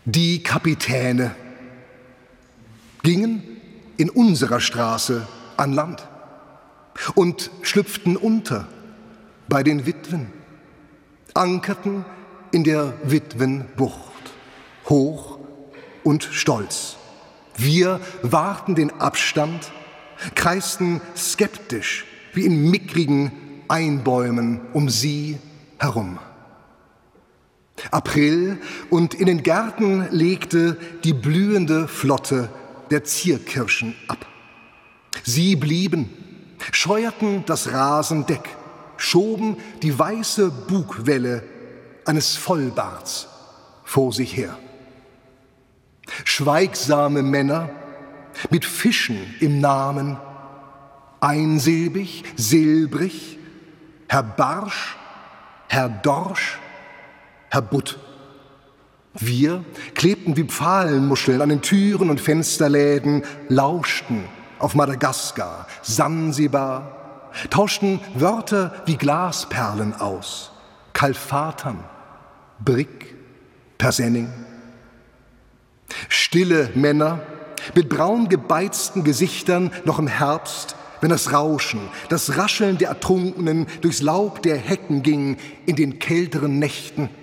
Die Kapitäne gingen in unserer Straße an Land und schlüpften unter bei den Witwen, ankerten in der Witwenbucht, hoch und stolz. Wir wahrten den Abstand, kreisten skeptisch wie in mickrigen Einbäumen um sie herum. April, und in den Gärten legte die blühende Flotte der Zierkirschen ab. Sie blieben, scheuerten das Rasendeck, schoben die weiße Bugwelle eines Vollbarts vor sich her. Schweigsame Männer mit Fischen im Namen, einsilbig, silbrig, Herr Barsch, Herr Dorsch, Herr Butt. Wir klebten wie Pfahlenmuscheln an den Türen und Fensterläden, lauschten auf Madagaskar, Sansibar, tauschten Wörter wie Glasperlen aus, Kalfatern, Brick, Persenning. Stille Männer mit braun gebeizten Gesichtern noch im Herbst, wenn das Rauschen, das Rascheln der Ertrunkenen durchs Laub der Hecken ging in den kälteren Nächten.